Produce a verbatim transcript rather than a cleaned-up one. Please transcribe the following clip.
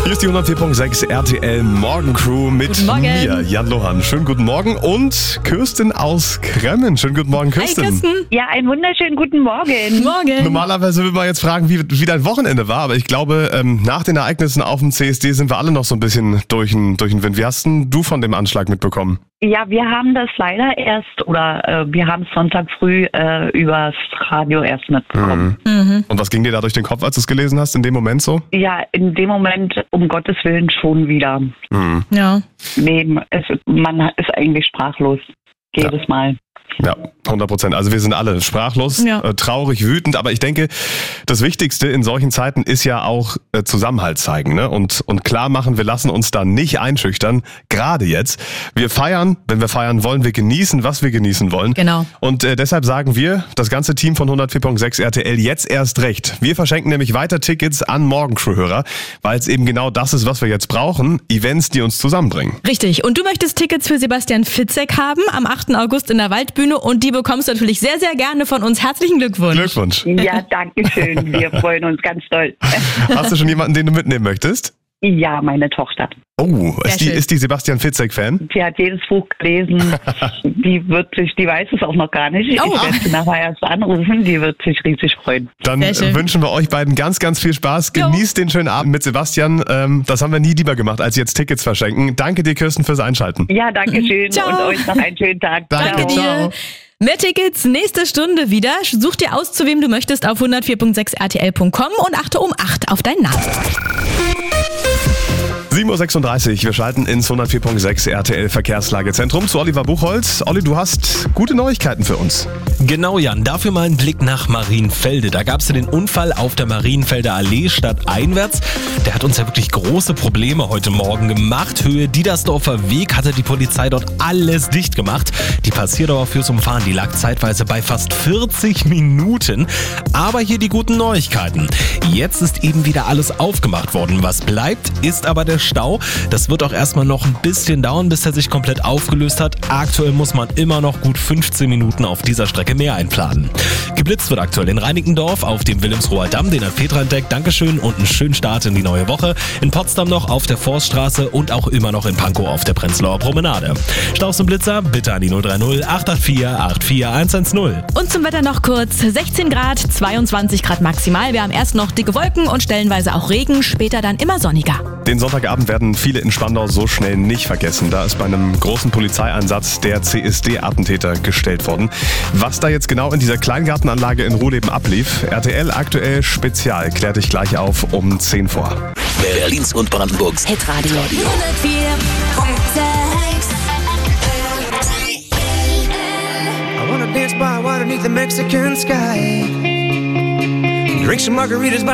Hier ist die hundertvier Punkt sechs R T L Morgencrew mit Guten Morgen. mir, Jan Lohan. Schönen guten Morgen und Kirsten aus Kremmen. Schönen guten Morgen, Kirsten. Hi Kirsten. Ja, einen wunderschönen guten Morgen. Morgen. Normalerweise will man jetzt fragen, wie, wie dein Wochenende war, aber ich glaube, ähm, nach den Ereignissen auf dem C S D sind wir alle noch so ein bisschen durch den, durch den Wind. Wie hast denn du von dem Anschlag mitbekommen? Ja, wir haben das leider erst, oder äh, wir haben es Sonntag früh äh, übers Radio erst mitbekommen. Mhm. Und was ging dir da durch den Kopf, als du es gelesen hast, in dem Moment so? Ja, in dem Moment, um Gottes Willen, schon wieder. Mhm. Ja. Nee, es, man ist eigentlich sprachlos. Jedes Ja. Mal. Ja, hundert Prozent. Also wir sind alle sprachlos, Ja. äh, traurig, wütend. Aber ich denke, das Wichtigste in solchen Zeiten ist ja auch äh, Zusammenhalt zeigen, ne? Und, und klar machen, wir lassen uns da nicht einschüchtern. Gerade jetzt. Wir feiern, wenn wir feiern wollen, wir genießen, was wir genießen wollen. Genau. Und äh, deshalb sagen wir, das ganze Team von hundertvier Punkt sechs R T L jetzt erst recht. Wir verschenken nämlich weiter Tickets an Morgencrew-Hörer, weil es eben genau das ist, was wir jetzt brauchen. Events, die uns zusammenbringen. Richtig. Und du möchtest Tickets für Sebastian Fitzek haben am achten August in der Waldbühne und die bekommst du natürlich sehr, sehr gerne von uns. Herzlichen Glückwunsch. Glückwunsch. Ja, danke schön. Wir freuen uns ganz doll. Hast du schon jemanden, den du mitnehmen möchtest? Ja, meine Tochter. Oh, ist die, schön. ist die Sebastian Fitzek-Fan? Sie hat jedes Buch gelesen. Die wird sich, die weiß es auch noch gar nicht. Oh. Ich werde sie nachher erst anrufen. Die wird sich riesig freuen. Dann Sehr schön. äh, wünschen wir euch beiden ganz, ganz viel Spaß. Jo. Genießt den schönen Abend mit Sebastian. Ähm, das haben wir nie lieber gemacht, als jetzt Tickets verschenken. Danke dir, Kirsten, fürs Einschalten. Ja, danke schön Ciao. und euch noch einen schönen Tag. Danke Danke Ciao. dir. Mehr Tickets nächste Stunde wieder. Such dir aus, zu wem du möchtest auf hundertvier Punkt sechs R T L Punkt com und achte um acht auf deinen Namen. sieben Uhr sechsunddreißig, wir schalten ins hundertvier Punkt sechs R T L Verkehrslagezentrum zu Oliver Buchholz. Olli, du hast gute Neuigkeiten für uns. Genau, Jan. Dafür mal ein Blick nach Marienfelde. Da gab es ja den Unfall auf der Marienfelder Allee stadteinwärts. Der hat uns ja wirklich große Probleme heute Morgen gemacht. Höhe Diedersdorfer Weg hatte die Polizei dort alles dicht gemacht. Die Passierdauer fürs Umfahren, die lag zeitweise bei fast vierzig Minuten. Aber hier die guten Neuigkeiten. Jetzt ist eben wieder alles aufgemacht worden. Was bleibt, ist aber der Stau. Das wird auch erstmal noch ein bisschen dauern, bis er sich komplett aufgelöst hat. Aktuell muss man immer noch gut fünfzehn Minuten auf dieser Strecke mehr einplanen. Geblitzt wird aktuell in Reinickendorf auf dem Wilhelmsroher Damm, den hat Petra entdeckt. Dankeschön und einen schönen Start in die neue Woche. In Potsdam noch auf der Forststraße und auch immer noch in Pankow auf der Prenzlauer Promenade. Staus und Blitzer bitte an die null drei null acht acht vier acht vier eins eins null. Und zum Wetter noch kurz. sechzehn Grad, zweiundzwanzig Grad maximal. Wir haben erst noch dicke Wolken und stellenweise auch Regen, später dann immer sonniger. Den Sonntagabend werden viele in Spandau so schnell nicht vergessen. Da ist bei einem großen Polizeieinsatz der C S D-Attentäter gestellt worden. Was da jetzt genau in dieser Kleingartenanlage in Ruhleben ablief, R T L aktuell Spezial, klärt dich gleich auf um zehn vor. Berlins und Brandenburgs Hitradio. hundertvier Punkt sechs. I wanna dance by water beneath the Mexican sky. Drink some margaritas by